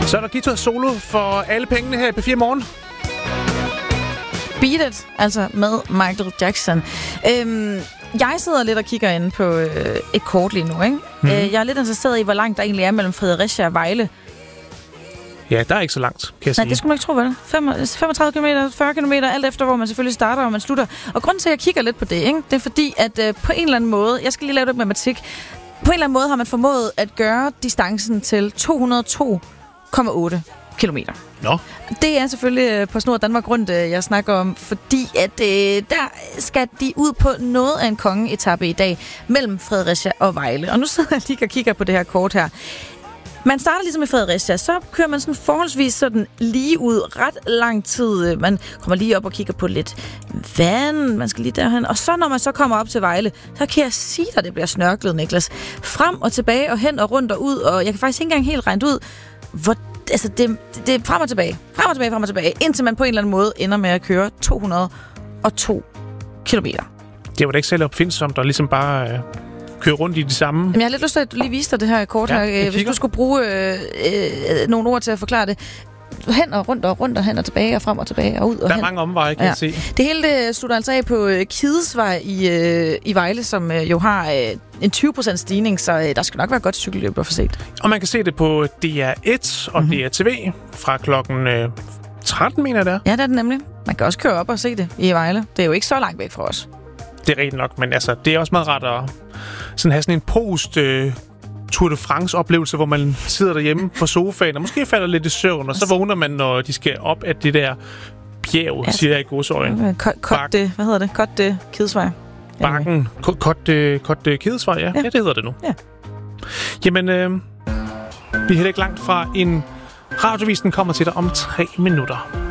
Så er der guitar solo for alle pengene her i P4 Morgen. Beat It, altså med Michael Jackson. Jeg sidder lidt og kigger inde på et kort lige nu, ikke? Jeg er lidt interesseret i, hvor langt der egentlig er mellem Fredericia og Vejle. Ja, der er ikke så langt, kan jeg sige. Nej, det skulle man ikke tro, vel? 35 km, 40 km, alt efter, hvor man selvfølgelig starter og man slutter. Og grunden til, at jeg kigger lidt på det, ikke? Det er fordi, at på en eller anden måde, jeg skal lige lave det matematik, på en eller anden måde har man formået at gøre distancen til 202,8 kilometer. Nå. Det er selvfølgelig på Snor Danmark Rundt, jeg snakker om, fordi at der skal de ud på noget af en kongeetappe i dag mellem Fredericia og Vejle. Og nu sidder jeg lige og kigger på det her kort her. Man starter ligesom i Fredericia, så kører man sådan forholdsvis sådan lige ud ret lang tid. Man kommer lige op og kigger på lidt vand, man skal lige derhen. Og så når man så kommer op til Vejle, så kan jeg sige dig, det bliver snørklet, Niklas. Frem og tilbage og hen og rundt og ud, og jeg kan faktisk ikke engang helt regne ud, hvor altså det er frem og tilbage, indtil man på en eller anden måde ender med at køre 202 kilometer. Det var da ikke selv opfindsomt, der ligesom bare køre rundt i de samme. Men jeg har lidt lyst til, at du lige viste dig det her kort her. Hvis du skulle bruge nogle ord til at forklare det. Hen og rundt og hen og tilbage og frem og tilbage og ud og der er hen. mange omveje, kan jeg se. Det hele det slutter altså af på Kidesvej i Vejle, som jo har en 20% stigning, så der skal nok være godt cykelløb at få set. Og man kan se det på DR1 og DRTV fra klokken 13, mener jeg det er. Ja, det er det nemlig. Man kan også køre op og se det i Vejle. Det er jo ikke så langt væk fra os. Det er rigtigt nok, men altså, det er også meget rart at sådan have sådan en post Tour de France-oplevelse, hvor man sidder derhjemme på sofaen, og måske falder lidt i søvn, og så vågner man, når de skal op af det der bjerg, siger jeg i godsøjne. Hvad hedder det? Côte Kidesvej. Bakken. Côte Kidesvej, ja. Ja, det hedder det nu. Ja. Jamen, vi er heller ikke langt fra en radiovisen kommer til dig om 3 minutter.